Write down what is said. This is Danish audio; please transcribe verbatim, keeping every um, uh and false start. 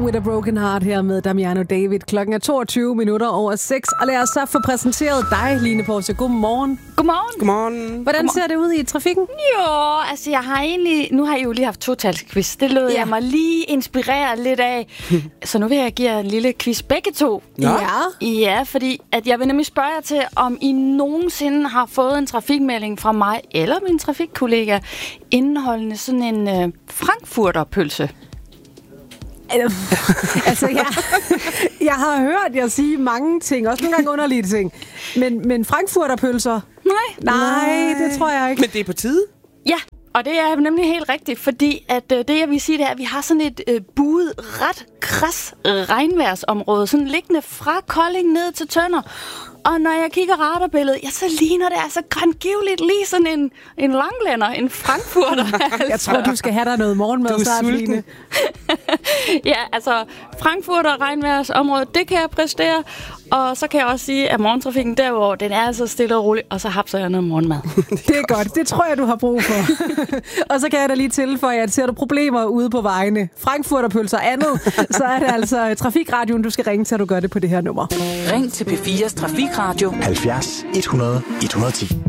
With a Broken Heart her med Damiano David. Klokken er toogtyve minutter over seks. Og lad os så få præsenteret dig, Line Porsche. Godmorgen. Godmorgen. Godmorgen. Hvordan Godmorgen. ser det ud i trafikken? Jo, altså jeg har egentlig... Nu har I jo lige haft totalsquiz. Det lød Ja. jeg mig lige inspirere lidt af. Så nu vil jeg give jer en lille quiz begge to. Ja. Ja, fordi at jeg vil nemlig spørge jer til, om I nogensinde har fået en trafikmelding fra mig eller min trafikkollega indeholdende sådan en øh, frankfurterpølse. Altså, jeg, jeg har hørt jer sige mange ting, også nogle gange underlige ting. Men, men frankfurterpølser? Nej. Nej, det tror jeg ikke. Men det er på tide. Ja, og det er nemlig helt rigtigt, fordi at øh, det jeg vil sige, det er, at vi har sådan et øh, buet, ret kras regnværsområde, sådan liggende fra Kolding ned til Tønder. Og når jeg kigger radarbilledet, ja, så ligner det altså grangivligt lige sådan en, en langlænder, en frankfurter. Altså. Jeg tror, du skal have dig noget morgenmad Du er snart, sulten. Line. Ja, altså Frankfurter regnværsområde, det kan jeg præstere. Og så kan jeg også sige, at morgentrafikken derover, den er altså stille og rolig, og så hapser jeg noget morgenmad. Det er godt. Det tror jeg, du har brug for. Og så kan jeg da lige tilføje, at ser du problemer ude på vejene, frankfurterpølser og andet, så er det altså Trafikradioen, du skal ringe til, at du gør det på det her nummer. Ring til P fires Trafikradio halvfjerds et hundrede et hundrede og ti.